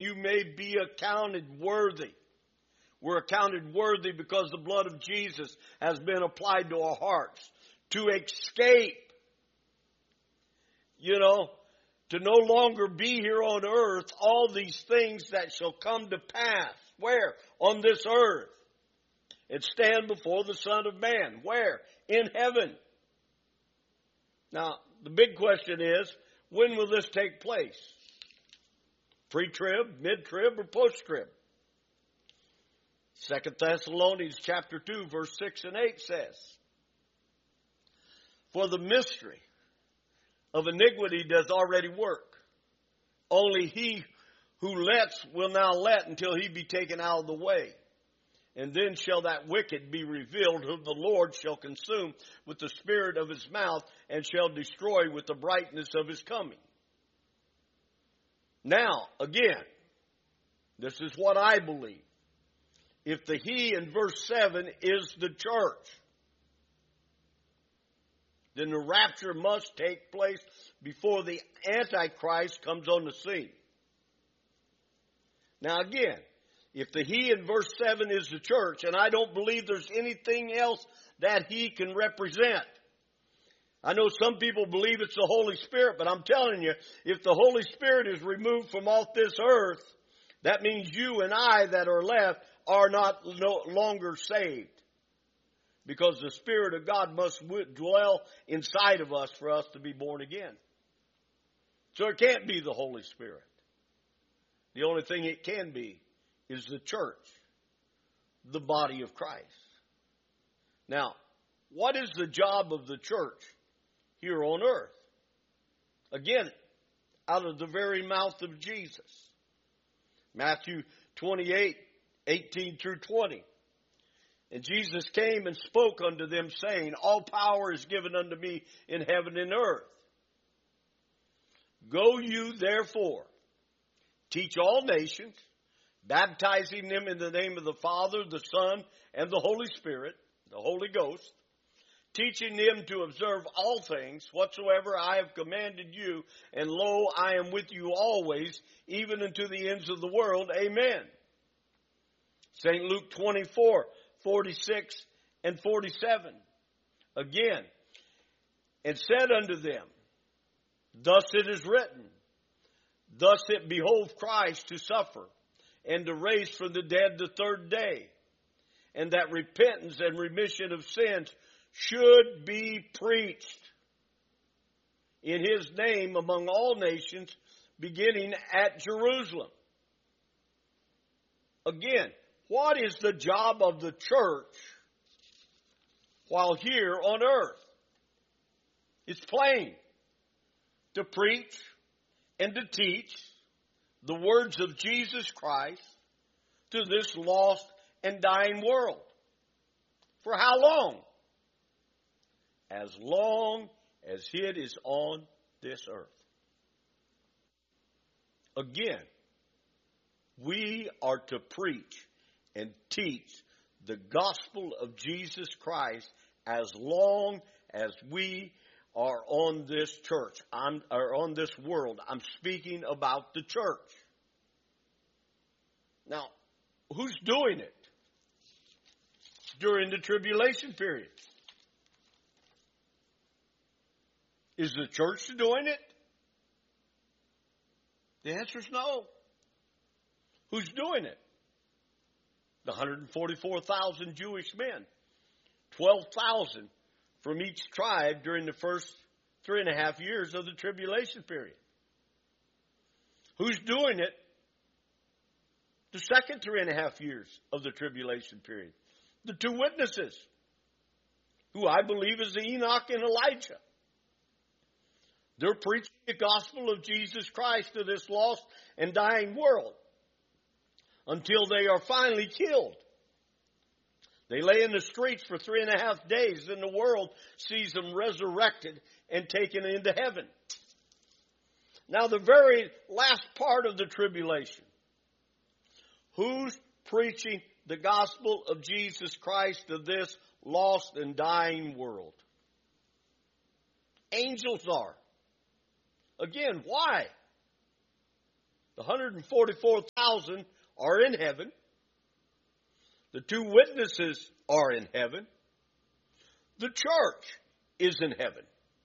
you may be accounted worthy. We're accounted worthy because the blood of Jesus has been applied to our hearts. To escape, to no longer be here on earth, all these things that shall come to pass. Where? On this earth. And stand before the Son of Man. Where? In heaven. Now, the big question is, when will this take place? Pre-trib, mid-trib, or post-trib? 2 Thessalonians chapter 2, verse 6 and 8 says, for the mystery of iniquity does already work. Only he who lets will now let until he be taken out of the way. And then shall that wicked be revealed, whom the Lord shall consume with the spirit of his mouth, and shall destroy with the brightness of his coming. Now, again, this is what I believe. If the he in verse 7 is the church, then the rapture must take place before the Antichrist comes on the scene. Now again, if the he in verse 7 is the church, and I don't believe there's anything else that he can represent. I know some people believe it's the Holy Spirit, but I'm telling you, if the Holy Spirit is removed from off this earth, that means you and I that are left are no longer saved. Because the Spirit of God must dwell inside of us for us to be born again. So it can't be the Holy Spirit. The only thing it can be is the church, the body of Christ. Now, what is the job of the church here on earth? Again, out of the very mouth of Jesus. Matthew 28, 18 through 20. And Jesus came and spoke unto them, saying, all power is given unto me in heaven and earth. Go you therefore, teach all nations, baptizing them in the name of the Father, the Son, and the Holy Spirit, the Holy Ghost, teaching them to observe all things whatsoever I have commanded you, and lo, I am with you always, even unto the ends of the world. Amen. St. Luke 24, 46 and 47. Again, and said unto them, thus it is written, thus it behoved Christ to suffer, and to raise from the dead the third day, and that repentance and remission of sins should be preached in his name among all nations, beginning at Jerusalem. Again, what is the job of the church while here on earth? It's plain. To preach and to teach the words of Jesus Christ to this lost and dying world. For how long? As long as it is on this earth. Again, we are to preach and teach the gospel of Jesus Christ as long as we are on this church, or on this world. I'm speaking about the church. Now, who's doing it during the tribulation period? Is the church doing it? The answer is no. Who's doing it? The 144,000 Jewish men. 12,000 from each tribe during the first 3.5 years of the tribulation period. Who's doing it the second 3.5 years of the tribulation period? The two witnesses, who I believe is Enoch and Elijah. They're preaching the gospel of Jesus Christ to this lost and dying world until they are finally killed. They lay in the streets for 3.5 days, and the world sees them resurrected and taken into heaven. Now, the very last part of the tribulation. Who's preaching the gospel of Jesus Christ to this lost and dying world? Angels are. Again, why? The 144,000 are in heaven. The 2 witnesses are in heaven. The church is in heaven.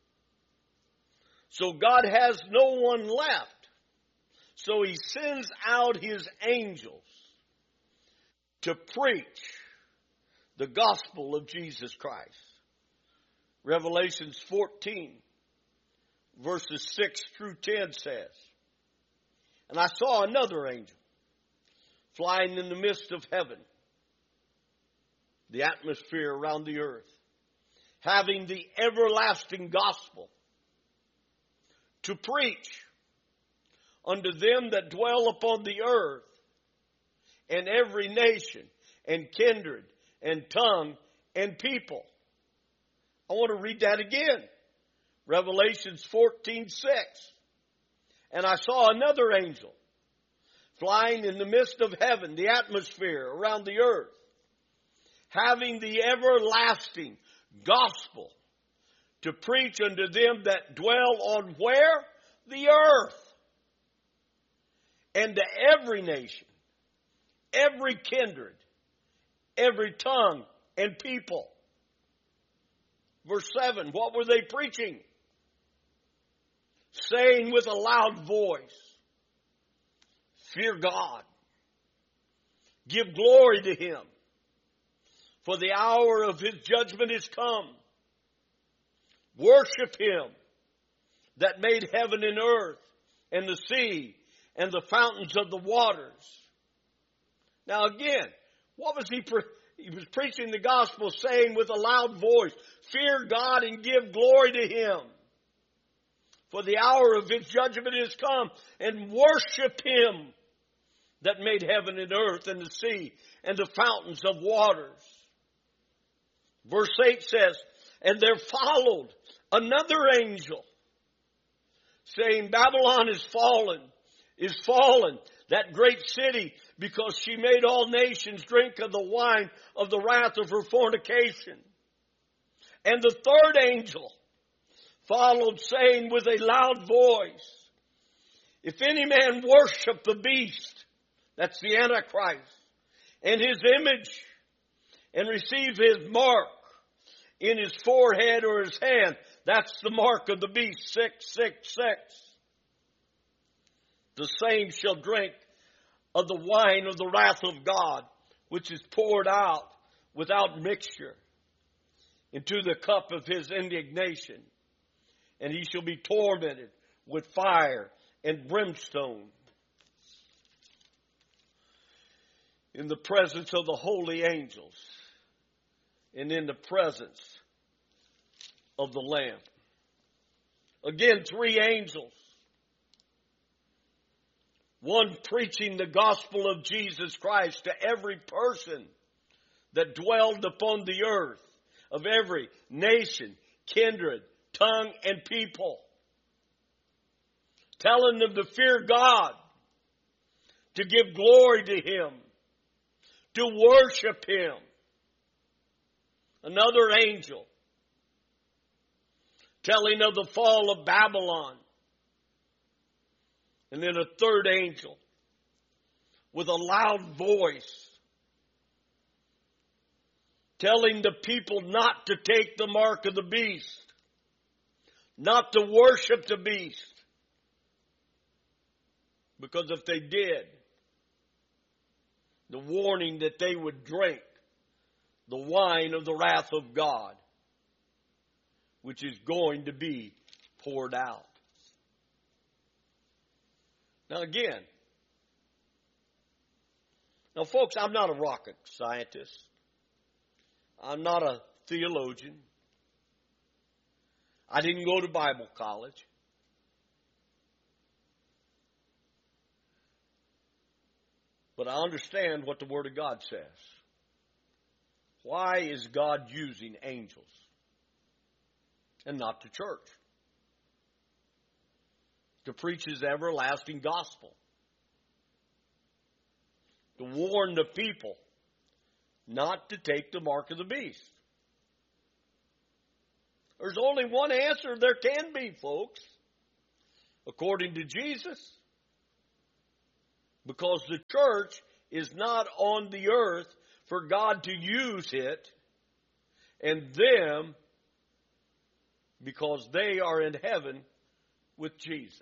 So God has no one left. So he sends out his angels to preach the gospel of Jesus Christ. Revelations 14, verses 6 through 10 says, "And I saw another angel flying in the midst of heaven, the atmosphere around the earth, having the everlasting gospel to preach unto them that dwell upon the earth, and every nation and kindred and tongue and people." I want to read that again. Revelations 14:6. "And I saw another angel flying in the midst of heaven, the atmosphere around the earth, having the everlasting gospel to preach unto them that dwell on where? The earth. And to every nation, every kindred, every tongue and people." Verse 7, what were they preaching? "Saying with a loud voice, Fear God, give glory to him, for the hour of his judgment is come. Worship him that made heaven and earth and the sea and the fountains of the waters." Now again, what was he was preaching the gospel, saying with a loud voice, "Fear God and give glory to him, for the hour of his judgment is come, and worship him that made heaven and earth and the sea and the fountains of waters." Verse 8 says, "And there followed another angel, saying, Babylon is fallen, that great city, because she made all nations drink of the wine of the wrath of her fornication. And the third angel followed, saying with a loud voice, If any man worship the beast," that's the Antichrist, "and his image, and receive his mark in his forehead or his hand," that's the mark of the beast, 666, "the same shall drink of the wine of the wrath of God, which is poured out without mixture into the cup of his indignation. And he shall be tormented with fire and brimstone in the presence of the holy angels and in the presence of the Lamb." Again, 3 angels. One preaching the gospel of Jesus Christ to every person that dwelled upon the earth, of every nation, kindred, tongue, and people. Telling them to fear God, to give glory to him, to worship him. Another angel telling of the fall of Babylon. And then a third angel with a loud voice telling the people not to take the mark of the beast, not to worship the beast. Because if they did, the warning that they would drink the wine of the wrath of God, which is going to be poured out. Now again, folks, I'm not a rocket scientist. I'm not a theologian. I didn't go to Bible college. But I understand what the Word of God says. Why is God using angels and not the church to preach his everlasting gospel? To warn the people not to take the mark of the beast. There's only one answer there can be, folks. According to Jesus, Because the church is not on the earth for God to use it, and them because they are in heaven with Jesus.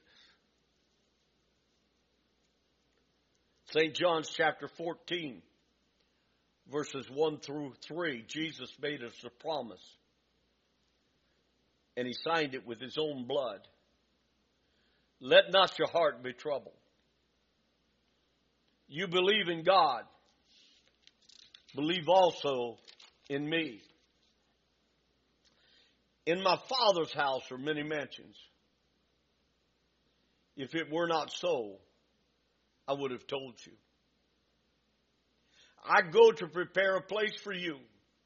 St. John's chapter 14, verses 1 through 3, Jesus made us a promise, and he signed it with his own blood. Let not your heart be troubled. You believe in God, believe also in me. In my Father's house are many mansions. If it were not so, I would have told you. I go to prepare a place for you.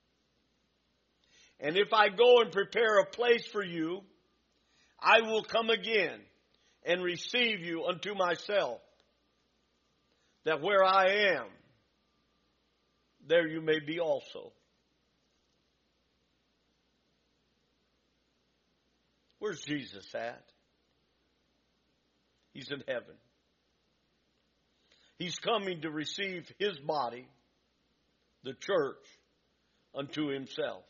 And if I go and prepare a place for you, I will come again and receive you unto myself, that where I am, there you may be also. Where's Jesus at? He's in heaven. He's coming to receive his body, the church, unto himself.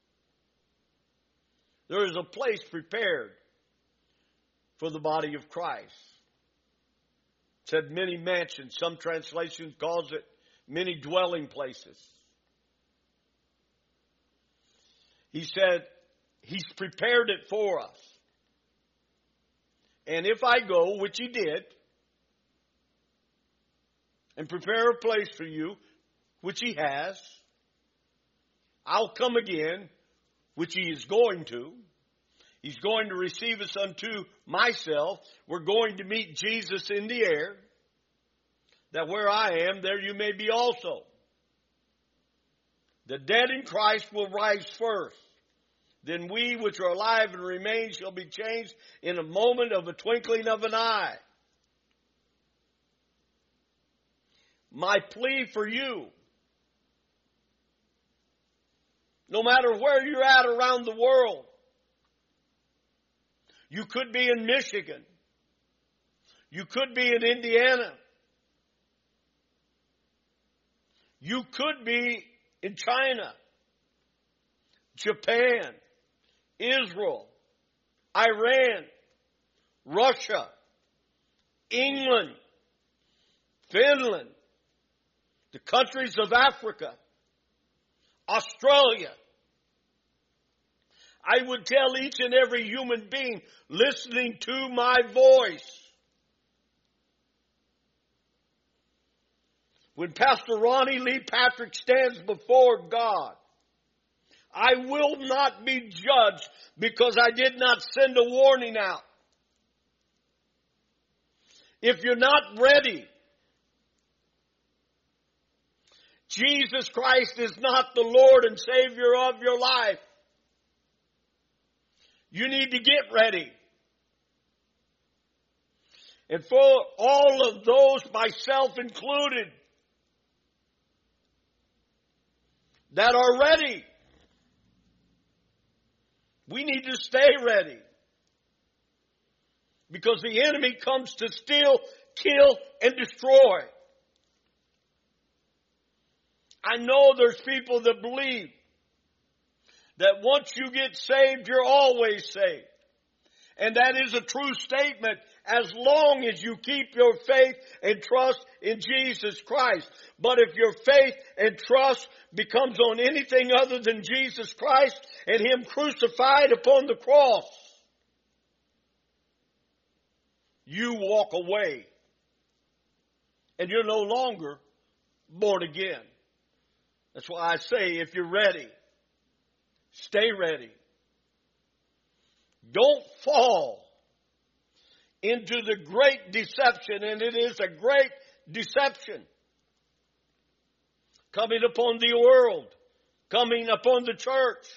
There is a place prepared for the body of Christ. It said many mansions. Some translations calls it many dwelling places. He said he's prepared it for us. And if I go, which he did, and prepare a place for you, which he has, I'll come again, which he is going to. He's going to receive us unto myself. We're going to meet Jesus in the air, that where I am, there you may be also. The dead in Christ will rise first. Then we which are alive and remain shall be changed in a moment of a twinkling of an eye. My plea for you, no matter where you're at around the world, you could be in Michigan, you could be in Indiana, you could be in China, Japan, Israel, Iran, Russia, England, Finland, the countries of Africa, Australia. I would tell each and every human being listening to my voice, when Pastor Ronnie Lee Patrick stands before God, I will not be judged because I did not send a warning out. If you're not ready, Jesus Christ is not the Lord and Savior of your life. You need to get ready. And for all of those, myself included, that are ready, we need to stay ready. Because the enemy comes to steal, kill, and destroy. I know there's people that believe that once you get saved, you're always saved. And that is a true statement as long as you keep your faith and trust in Jesus Christ. But if your faith and trust becomes on anything other than Jesus Christ and Him crucified upon the cross, you walk away and you're no longer born again. That's why I say, if you're ready, stay ready. Don't fall into the great deception, and it is a great deception coming upon the world, coming upon the church.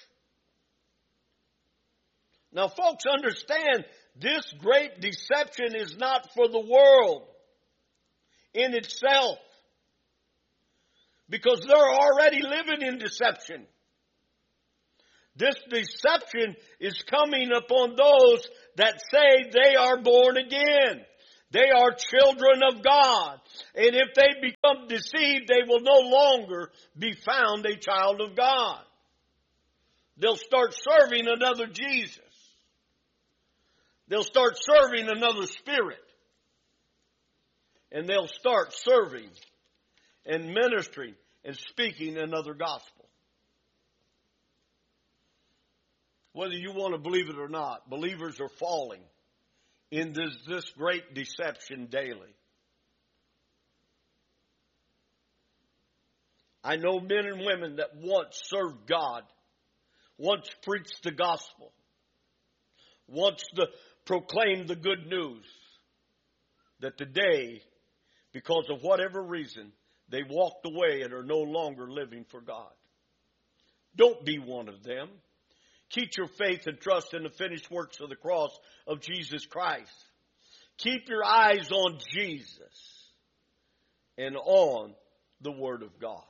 Now, folks, understand, this great deception is not for the world in itself, because they're already living in deception. This deception is coming upon those that say they are born again. They are children of God. And if they become deceived, they will no longer be found a child of God. They'll start serving another Jesus. They'll start serving another spirit. And they'll start serving and ministering and speaking another gospel. Whether you want to believe it or not, believers are falling in this great deception daily. I know men and women that once served God, once preached the gospel, once proclaimed the good news, that today, because of whatever reason, they walked away and are no longer living for God. Don't be one of them. Keep your faith and trust in the finished works of the cross of Jesus Christ. Keep your eyes on Jesus and on the Word of God.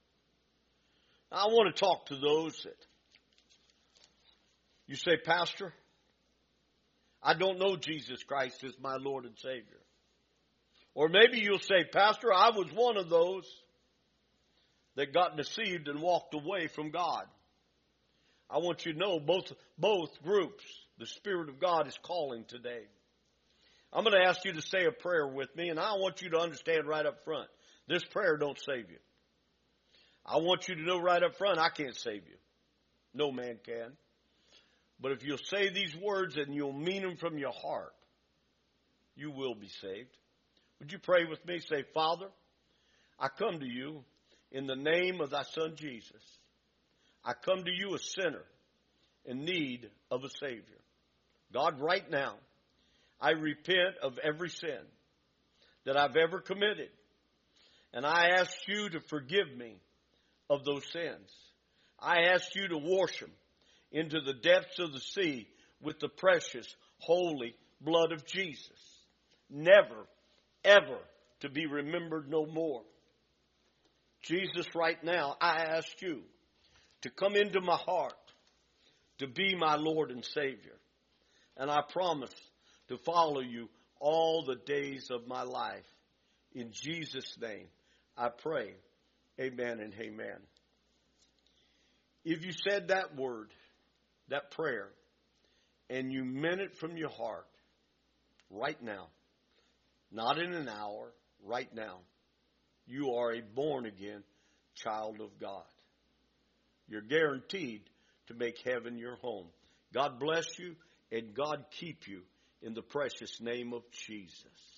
I want to talk to those that you say, Pastor, I don't know Jesus Christ as my Lord and Savior. Or maybe you'll say, Pastor, I was one of those that got deceived and walked away from God. I want you to know both groups, the Spirit of God is calling today. I'm going to ask you to say a prayer with me, and I want you to understand right up front, this prayer don't save you. I want you to know right up front, I can't save you. No man can. But if you'll say these words and you'll mean them from your heart, you will be saved. Would you pray with me? Say, Father, I come to you in the name of thy Son Jesus. I come to you a sinner in need of a Savior. God, right now, I repent of every sin that I've ever committed. And I ask you to forgive me of those sins. I ask you to wash them into the depths of the sea with the precious, holy blood of Jesus. Never, ever to be remembered no more. Jesus, right now, I ask you to come into my heart, to be my Lord and Savior. And I promise to follow you all the days of my life. In Jesus' name, I pray. Amen and amen. If you said that word, that prayer, and you meant it from your heart, right now, not in an hour, right now, you are a born-again child of God. You're guaranteed to make heaven your home. God bless you and God keep you in the precious name of Jesus.